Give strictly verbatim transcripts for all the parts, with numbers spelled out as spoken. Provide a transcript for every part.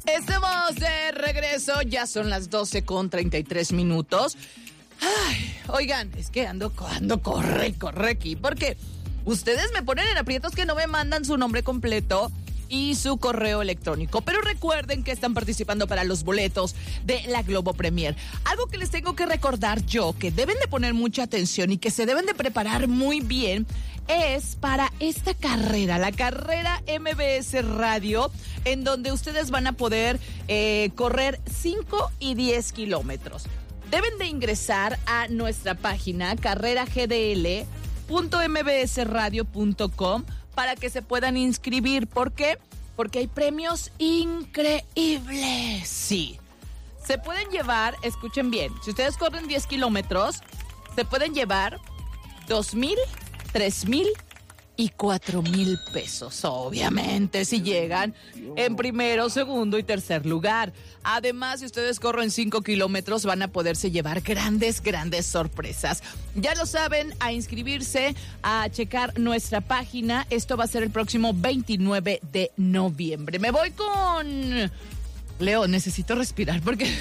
Estamos de regreso, ya son las doce con treinta y tres minutos. Ay, oigan, es que ando, ando, corre, corre aquí, porque ustedes me ponen en aprietos que no me mandan su nombre completo y su correo electrónico. Pero recuerden que están participando para los boletos de la Globo Premier. Algo que les tengo que recordar yo, que deben de poner mucha atención y que se deben de preparar muy bien, es para esta carrera, la carrera M B S Radio, en donde ustedes van a poder eh, correr cinco y diez kilómetros. Deben de ingresar a nuestra página carrera g d l punto m b s radio punto com para que se puedan inscribir. ¿Por qué? Porque hay premios increíbles. Sí. Se pueden llevar, escuchen bien, si ustedes corren diez kilómetros, se pueden llevar dos mil, tres mil y cuatro mil pesos, obviamente, si llegan en primero, segundo y tercer lugar. Además, si ustedes corren cinco kilómetros, van a poderse llevar grandes, grandes sorpresas. Ya lo saben, a inscribirse, a checar nuestra página. Esto va a ser el próximo veintinueve de noviembre. Me voy con... Leo, necesito respirar porque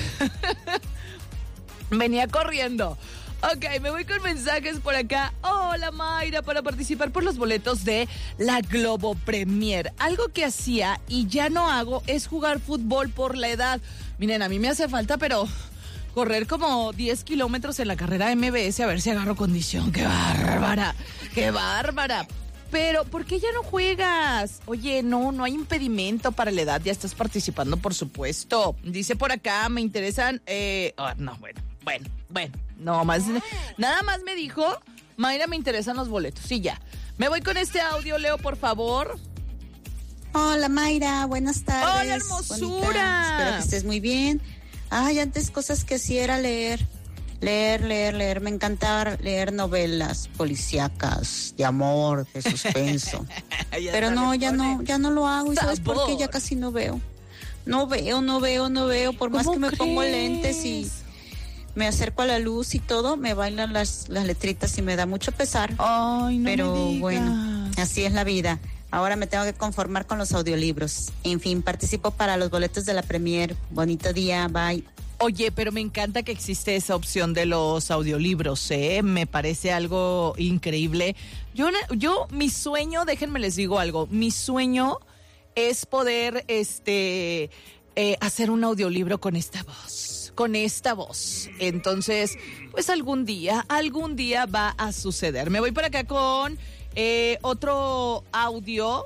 venía corriendo. Ok, me voy con mensajes por acá. Hola, Mayra, para participar por los boletos de la Globo Premier. Algo que hacía y ya no hago es jugar fútbol por la edad. Miren, a mí me hace falta, pero correr como diez kilómetros en la carrera M B S a ver si agarro condición. ¡Qué bárbara! ¡Qué bárbara! Pero, ¿por qué ya no juegas? Oye, no, no hay impedimento para la edad. Ya estás participando, por supuesto. Dice por acá, me interesan... Eh, oh, no, bueno, bueno, bueno. No, más, nada más me dijo, Mayra, me interesan los boletos. Sí, ya. Me voy con este audio, Leo, por favor. Hola, Mayra, buenas tardes. Hola, hermosura. Bonita. Espero que estés muy bien. Ay, antes cosas que hacía era leer. Leer, leer, leer. Me encantaba leer novelas policíacas, de amor, de suspenso. Pero no, ya no, ya no lo hago. ¿Y sabes por qué? Ya casi no veo. No veo, no veo, no veo. Por más que me pongo lentes y me acerco a la luz y todo, me bailan las, las letritas y me da mucho pesar. Ay, no Pero me digas. Bueno, así es la vida. Ahora me tengo que conformar con los audiolibros. En fin, participo para los boletos de la Premier. Bonito día, bye. Oye, pero me encanta que existe esa opción de los audiolibros, ¿eh? Me parece algo increíble. Yo, yo, mi sueño, déjenme les digo algo, mi sueño es poder, este, eh, hacer un audiolibro con esta voz, con esta voz. Entonces, pues algún día, algún día va a suceder. Me voy por acá con eh, otro audio.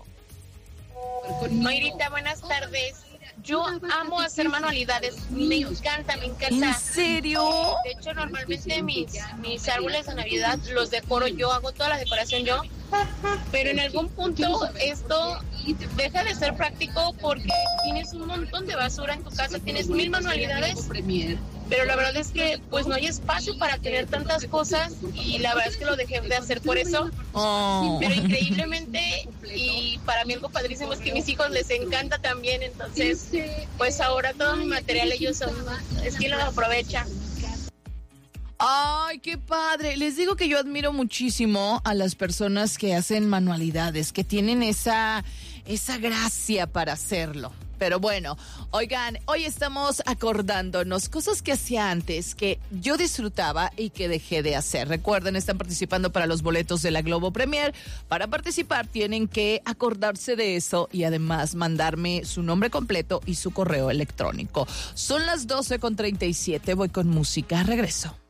Mayrita, buenas tardes. Yo amo hacer manualidades, me encanta, me encanta. ¿En serio? De hecho, normalmente mis, mis árboles de Navidad los decoro yo, hago toda la decoración yo, pero en algún punto esto deja de ser práctico porque tienes un montón de basura en tu casa, tienes mil manualidades, pero la verdad es que pues no hay espacio para tener tantas cosas y la verdad es que lo dejé de hacer por eso. Oh. Pero increíblemente, y para mí algo padrísimo es que a mis hijos les encanta también, entonces pues ahora todo mi material ellos son, es que lo aprovechan. Ay, qué padre. Les digo que yo admiro muchísimo a las personas que hacen manualidades, que tienen esa, esa gracia para hacerlo. Pero bueno, oigan, hoy estamos acordándonos cosas que hacía antes, que yo disfrutaba y que dejé de hacer. Recuerden, están participando para los boletos de la Globo Premier. Para participar tienen que acordarse de eso y además mandarme su nombre completo y su correo electrónico. Son las doce con treinta y siete, voy con música, regreso.